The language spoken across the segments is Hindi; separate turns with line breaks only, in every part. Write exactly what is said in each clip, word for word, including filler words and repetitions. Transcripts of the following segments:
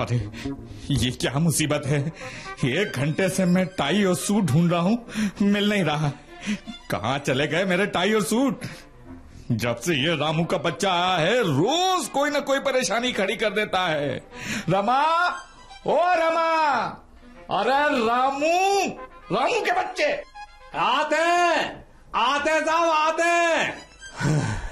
अरे ये क्या मुसीबत है। एक घंटे से मैं टाई और सूट ढूंढ रहा हूँ, मिल नहीं रहा। कहाँ चले गए मेरे टाई और सूट। जब से ये रामू का बच्चा आया है रोज कोई ना कोई परेशानी खड़ी कर देता है। रमा, ओ रमा, अरे रामू, रामू के बच्चे
आते आते साहब आते।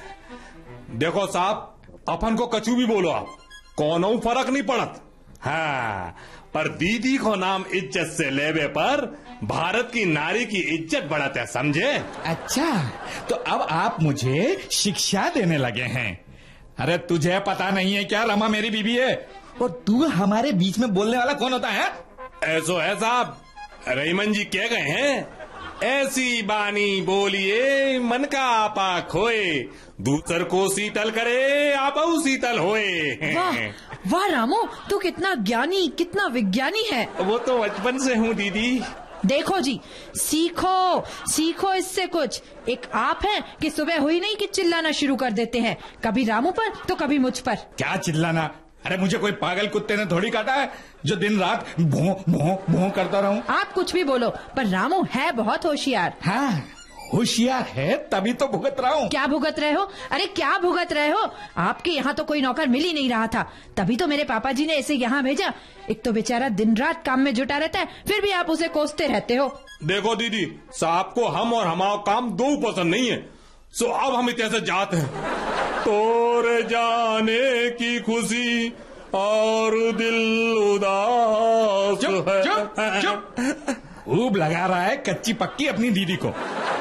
देखो साहब, अपन को कछु भी बोलो आप, कोनो फर्क नहीं पड़त। हाँ, पर दीदी को नाम इज्जत से लेवे पर भारत की नारी की इज्जत बढ़त है, समझे।
अच्छा, तो अब आप मुझे शिक्षा देने लगे हैं। अरे तुझे पता नहीं है क्या, रमा मेरी बीवी है और तू हमारे बीच में बोलने वाला कौन होता है।
ऐसो है साहब, रहीमन जी कह गए हैं, ऐसी बानी बोलिए मन का आपा खोए, दूसर को शीतल करे आपऊ शीतल होए।
वाह वाह रामू, तू कितना ज्ञानी, कितना विज्ञानी है।
वो तो बचपन से हूँ दीदी।
देखो जी, सीखो सीखो इससे कुछ। एक आप हैं कि सुबह हुई नहीं कि चिल्लाना शुरू कर देते हैं, कभी रामू पर तो कभी मुझ पर।
क्या चिल्लाना। अरे मुझे कोई पागल कुत्ते ने थोड़ी काटा है जो दिन रात भों भों भों करता रहूं।
आप कुछ भी बोलो, पर रामू है बहुत होशियार।
हाँ, होशियार है तभी तो भुगत रहा हूँ।
क्या भुगत रहे हो? अरे क्या भुगत रहे हो? आपके यहाँ तो कोई नौकर मिल ही नहीं रहा था, तभी तो मेरे पापा जी ने इसे यहाँ भेजा। एक तो बेचारा दिन रात काम में जुटा रहता है, फिर भी आप उसे कोसते रहते हो।
देखो दीदी, साहब को हम और हमारा काम दो पसंद नहीं है, सो अब हम इतने से जाते हैं। तोरे जाने की खुशी और दिल उदास
चुप,
है।
चुप, चुप। खूब लगा रहा है कच्ची पक्की अपनी दीदी को।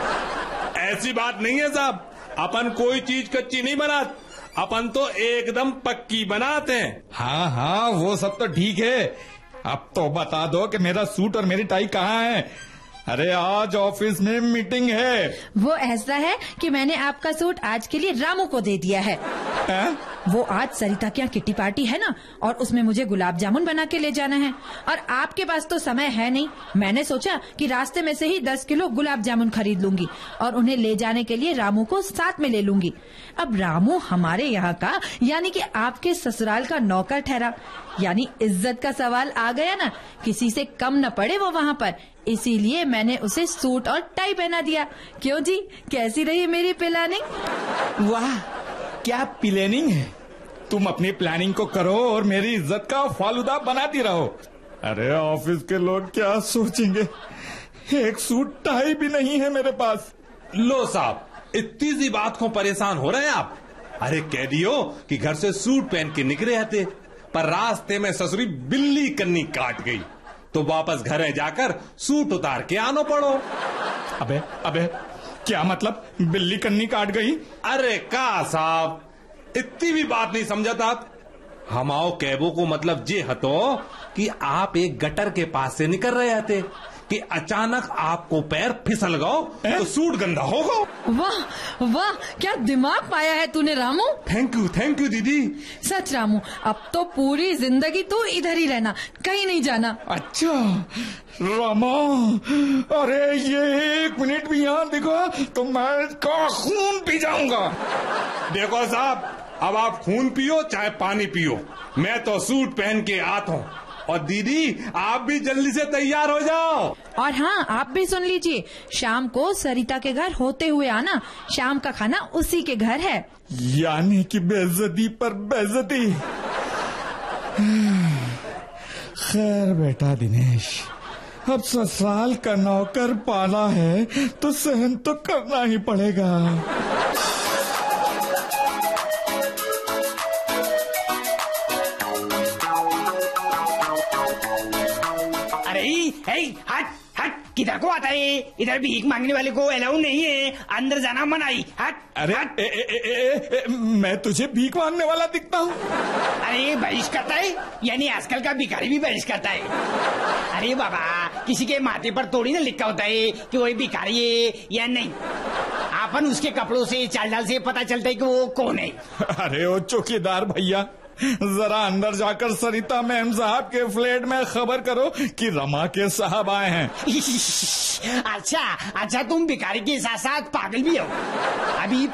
ऐसी बात नहीं है साहब, अपन कोई चीज कच्ची नहीं बनाते, अपन तो एकदम पक्की बनाते हैं।
हाँ हाँ, वो सब तो ठीक है। अब तो बता दो कि मेरा सूट और मेरी टाई कहाँ है। अरे आज ऑफिस में मीटिंग है।
वो ऐसा है कि मैंने आपका सूट आज के लिए रामू को दे दिया है।
है?
वो आज सरिता की यहाँ किट्टी पार्टी है ना, और उसमें मुझे गुलाब जामुन बना के ले जाना है, और आपके पास तो समय है नहीं। मैंने सोचा कि रास्ते में से ही दस किलो गुलाब जामुन खरीद लूंगी और उन्हें ले जाने के लिए रामू को साथ में ले लूंगी। अब रामू हमारे यहाँ का यानी कि आपके ससुराल का नौकर ठहरा, यानी इज्जत का सवाल आ गया ना, किसी से कम न पड़े वो वहाँ पर। इसीलिए मैंने उसे सूट और टाई पहना दिया। क्यों जी, कैसी रही मेरी प्लानिंग?
वाह, क्या प्लानिंग है। तुम अपनी प्लानिंग को करो और मेरी इज्जत का फालूदा बनाती रहो। अरे ऑफिस के लोग क्या सोचेंगे, एक सूट टाई भी नहीं है मेरे पास।
लो साहब, इतनी सी बात को परेशान हो रहे हैं आप। अरे कह दियो कि घर से सूट पहन के निकले आते, पर रास्ते में ससुरी बिल्ली कन्नी काट गई, तो वापस घरे जाकर सूट उतार के आनो पड़ो।
अबे अबे, क्या मतलब बिल्ली कन्नी काट गई?
अरे का साहब, इतनी भी बात नहीं समझत आप। हमाओ कैबो को मतलब जे हतो कि आप एक गटर के पास से निकल रहे थे कि अचानक आपको पैर फिसल गो तो सूट गंदा हो गो।
वाह वाह, क्या दिमाग पाया है तूने Ramu.
Thank you thank you दीदी।
सच रामू, अब तो पूरी जिंदगी तू इधर ही रहना, कहीं नहीं जाना।
अच्छा रमा, अरे ये एक मिनट भी यहाँ दिखा तो मैं इसका खून पी जाऊंगा।
देखो साहब, अब आप खून पियो चाहे पानी पियो, मैं तो सूट पहन के आता हूँ। और दीदी आप भी जल्दी से तैयार हो जाओ।
और हाँ, आप भी सुन लीजिए, शाम को सरिता के घर होते हुए आना, शाम का खाना उसी के घर है।
यानी कि बेइज्जती पर बेइज्जती। खैर बेटा दिनेश, अब ससुराल का नौकर पाला है तो सहन तो करना ही पड़ेगा।
हट हट, किधर को आता है? इधर भीख मांगने वाले को अलाउ नहीं है, अंदर जाना मनाही। हट।
अरे
हट।
ए, ए, ए, ए, ए, मैं तुझे भीख मांगने वाला दिखता हूँ?
अरे बहिष् करता है, यानी आजकल का भिखारी भी बहिष् करता है। अरे बाबा, किसी के माथे पर थोड़ी ना लिखा होता है कि वो भिखारी है या नहीं। अपन उसके कपड़ों से, चाल ढाल से पता चलता है कि वो कौन है।
अरे ओ चौकीदार भैया, जरा अंदर जाकर सरिता मैम साहब के फ्लैट में खबर करो कि रमा के साहब आए हैं।
अच्छा अच्छा, तुम भिखारी के साथ साथ पागल भी हो। अभी